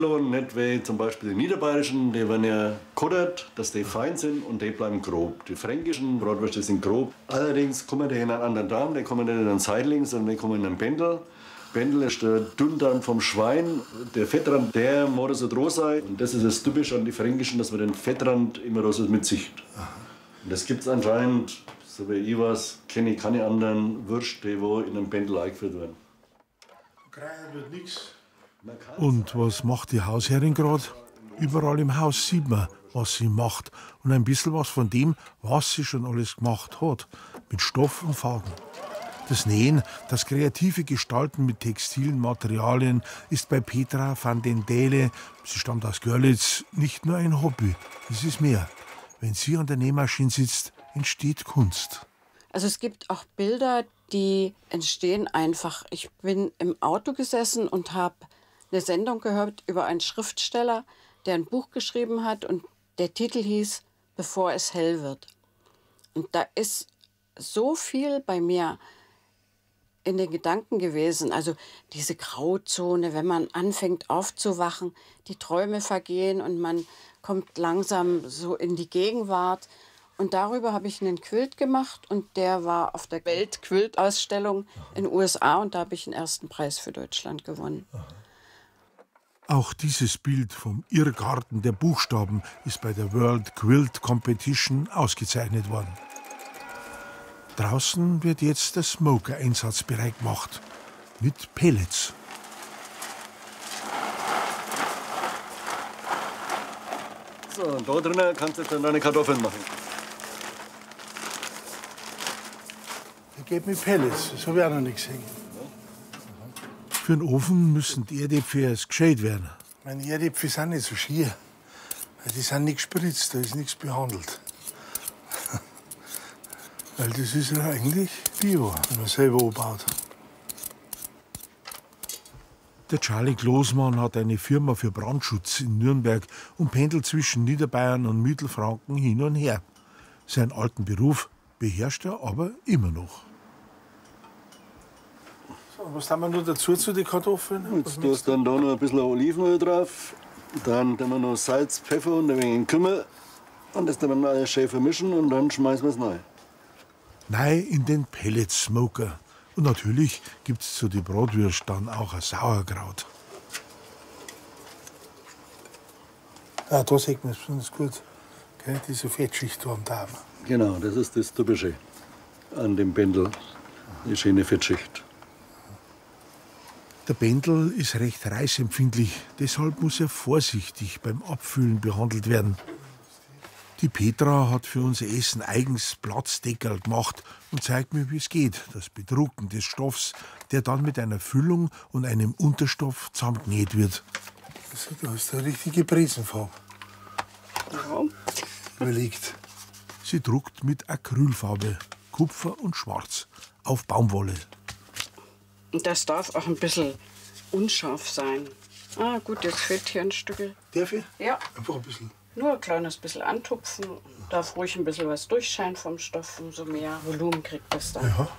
Nicht wie zum Beispiel die niederbayerischen, die werden ja kuttert, dass die fein sind und die bleiben grob. Die fränkischen Bratwürste sind grob. Allerdings kommen die in einen anderen Darm, die kommen nicht in einen Seitling, sondern die kommen in einen Pendel. Pendel ist der Dünndarm vom Schwein. Der Fettrand, der muss so groß sein. Und das ist das Typische an die Fränkischen, dass man den Fettrand immer so mit sich. Und das gibt es anscheinend, so wie ich weiß, kenne ich keine anderen Würste, die wo in einem Pendel eingeführt werden. Kreien wird nichts. Und was macht die Hausherrin gerade? Überall im Haus sieht man, was sie macht. Und ein bisschen was von dem, was sie schon alles gemacht hat. Mit Stoff und Faden. Das Nähen, das kreative Gestalten mit textilen Materialien ist bei Petra van den Dele, sie stammt aus Görlitz, nicht nur ein Hobby. Es ist mehr. Wenn sie an der Nähmaschine sitzt, entsteht Kunst. Also es gibt auch Bilder, die entstehen einfach. Ich bin im Auto gesessen und habe eine Sendung gehört über einen Schriftsteller, der ein Buch geschrieben hat und der Titel hieß Bevor es hell wird. Und da ist so viel bei mir in den Gedanken gewesen. Also diese Grauzone, wenn man anfängt aufzuwachen, die Träume vergehen und man kommt langsam so in die Gegenwart. Und darüber habe ich einen Quilt gemacht und der war auf der Welt-Quilt-Ausstellung in den USA und da habe ich den ersten Preis für Deutschland gewonnen. Auch dieses Bild vom Irrgarten der Buchstaben ist bei der World Quilt Competition ausgezeichnet worden. Draußen wird jetzt der Smoker einsatzbereit gemacht. Mit Pellets. So, und da drinnen kannst du jetzt dann deine Kartoffeln machen. Der geht mit Pellets, das habe ich auch noch nicht gesehen. Für den Ofen müssen die Erdäpfel erst geschält werden. Meine Erdäpfel sind nicht so schier. Die sind nicht gespritzt, da ist nichts behandelt. Weil das ist ja eigentlich Bio, wenn man selber anbaut. Der Charlie Klosmann hat eine Firma für Brandschutz in Nürnberg und pendelt zwischen Niederbayern und Mittelfranken hin und her. Seinen alten Beruf beherrscht er aber immer noch. So, was haben wir noch dazu zu den Kartoffeln? Jetzt tust du dann da noch ein bisschen Olivenöl drauf. Dann tun wir noch Salz, Pfeffer und ein wenig Kümmel. Und das dann alles schön vermischen und dann schmeißen wir es rein. Nein, in den Pelletsmoker. Und natürlich gibt's zu die Bratwürst dann auch ein Sauerkraut. Ja, da sieht man es besonders gut. Gell? Diese Fettschicht da am Darm. Genau, das ist das Typische an dem Pendel. Die schöne Fettschicht. Der Pendel ist recht reißempfindlich, deshalb muss er vorsichtig beim Abfüllen behandelt werden. Die Petra hat für unser Essen eigens Platzdeckerl gemacht und zeigt mir, wie es geht, das Bedrucken des Stoffs, der dann mit einer Füllung und einem Unterstoff zusammengenäht wird. Also, da ist eine richtige Brisenfarbe. Ja. Überlegt. Sie druckt mit Acrylfarbe, Kupfer und Schwarz, auf Baumwolle. Und das darf auch ein bisschen unscharf sein. Ah, gut, jetzt fehlt hier ein Stück. Darf ich? Ja, Einfach ein bisschen. nur ein kleines bisschen antupfen. Darf ruhig ein bisschen was durchscheinen vom Stoff, umso mehr Volumen kriegt das dann. Ja.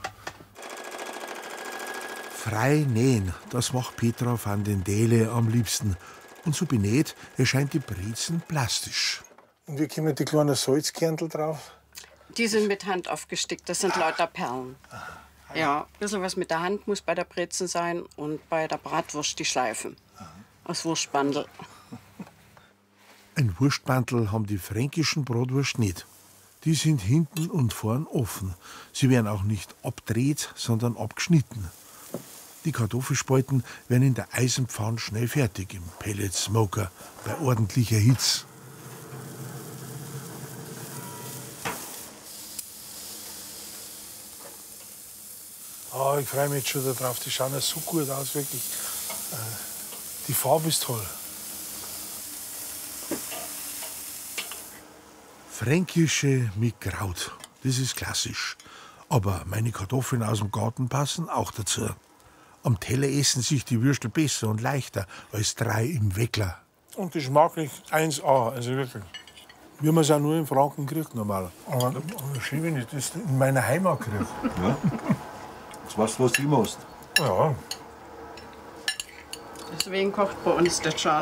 Frei nähen, das macht Petra van den Dele am liebsten. Und so benäht erscheint die Brezen plastisch. Und wie kommen die kleinen Salzkerntel drauf? Die sind mit Hand aufgestickt, das sind lauter Perlen. Ja, ein bisschen was mit der Hand muss bei der Brezen sein und bei der Bratwurst die Schleifen. Aus Wurstbandel. Ein Wurstbandel haben die fränkischen Bratwurst nicht. Die sind hinten und vorn offen. Sie werden auch nicht abgedreht, sondern abgeschnitten. Die Kartoffelspalten werden in der Eisenpfanne schnell fertig im Pelletsmoker bei ordentlicher Hitze. Oh, ich freue mich jetzt schon darauf. Die schauen ja so gut aus, wirklich. Die Farbe ist toll. Fränkische mit Kraut, das ist klassisch. Aber meine Kartoffeln aus dem Garten passen auch dazu. Am Teller essen sich die Würstel besser und leichter als 3 im Weckler. Und geschmacklich 1A, also wirklich. Wie man es auch nur in Franken kriegt, normal. Aber schön, wenn ich das in meiner Heimat kriege. Ja. Das weißt du, was du machst. Ja. Deswegen kocht bei uns der Charles.